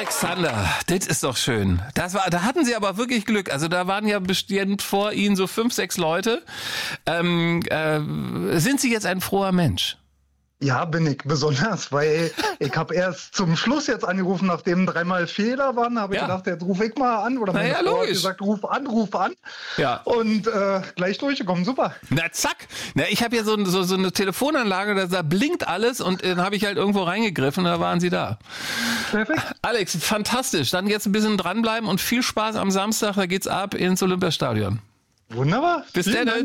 Alexander, das ist doch schön. Da hatten Sie aber wirklich Glück. Also da waren ja bestimmt vor Ihnen so 5, 6 Leute. Sind Sie jetzt ein froher Mensch? Ja, bin ich besonders, weil ich habe erst zum Schluss jetzt angerufen, nachdem 3-mal Fehler waren, habe ich gedacht, jetzt rufe ich mal an. Oder meine Frau hat gesagt, ruf an. Ja. Und gleich durchgekommen, super. Na zack. Na, ich habe ja so eine Telefonanlage, da blinkt alles und dann habe ich halt irgendwo reingegriffen und da waren Sie da. Perfekt. Alex, fantastisch. Dann jetzt ein bisschen dranbleiben und viel Spaß am Samstag, da geht's ab ins Olympiastadion. Wunderbar. Bis dann.